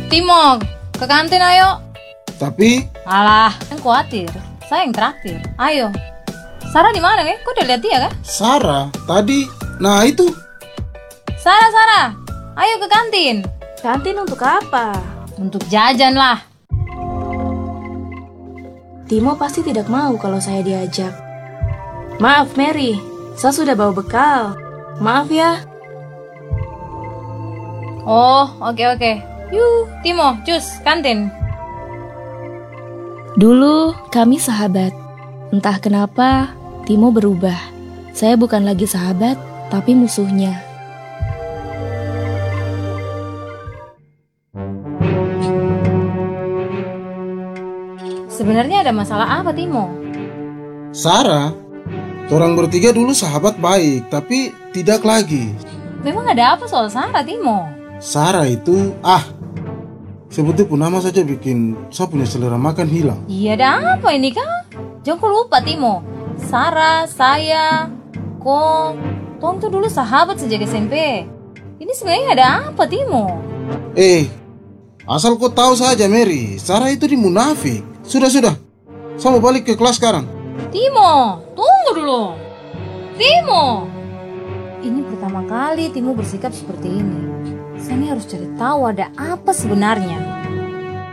Timo, ke kantin ayo. Tapi Alah, yang khawatir. Saya yang traktir. Ayo. Sarah di mana, Kok udah lihat dia, kan? Sarah tadi, nah itu. Sarah. Ayo ke kantin. Kantin untuk apa? Untuk jajan lah. Timo pasti tidak mau kalau saya diajak. Maaf Mary, saya sudah bawa bekal. Maaf ya. Oh, oke. Yuk, Timo, cus, kantin. Dulu kami sahabat. Entah kenapa Timo berubah. Saya bukan lagi sahabat, tapi musuhnya. Sebenarnya ada masalah apa, Timo? Sarah, orang bertiga dulu sahabat baik, tapi tidak lagi. Memang ada apa soal Sarah, Timo? Sarah itu, sebutnya pun nama saja bikin saya punya selera makan hilang. Iya, ada apa ini, Kak? Jangan kau lupa, Timo. Sarah, saya, Tong tuh dulu sahabat sejak SMP. Ini sebenarnya ada apa, Timo? Asal kau tahu saja Mary, Sarah itu di munafik. Sudah, saya mau balik ke kelas sekarang. Timo, tunggu dulu. Timo, ini pertama kali Timo bersikap seperti ini. Saya ini harus cari tahu ada apa sebenarnya.